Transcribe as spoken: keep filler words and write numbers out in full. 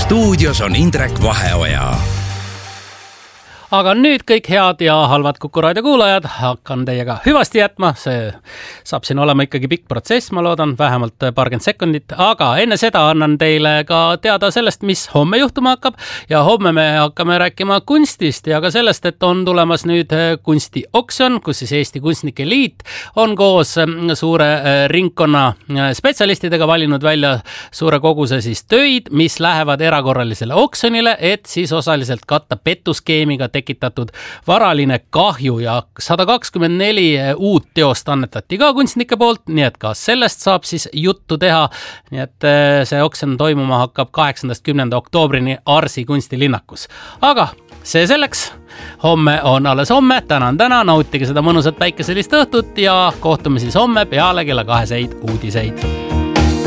stuudios on Indrek Vaheoja. Aga nüüd kõik head ja halvad Kuku Raadio kuulajad, hakkan teiega hüvasti jätma, see saab siin olema ikkagi pikk protsess, ma loodan, vähemalt paarkümmend sekundit, aga enne seda annan teile ka teada sellest, mis homme juhtuma hakkab ja homme me hakkame rääkima kunstist ja ka sellest, et on tulemas nüüd kunstioksjon, kus siis Eesti Kunstnike Liit on koos suure ringkonna spetsialistidega valinud välja suure koguse siis töid, mis lähevad erakorralisele oksjonile, et siis osaliselt katta petuskeemiga tekitatud varaline kahju ja sada kakskümmend neli uut teost annetati ka kunstnike poolt, nii et ka sellest saab siis juttu teha. Nii et see oksjon toimuma hakkab kaheksandast kümnenda oktoobrini Arsi kunstilinnakus. Aga see selleks, homme on alles homme, täna on täna, nautige seda mõnusat päikeselist õhtut ja kohtume siis homme peale kella kaheseid uudiseid.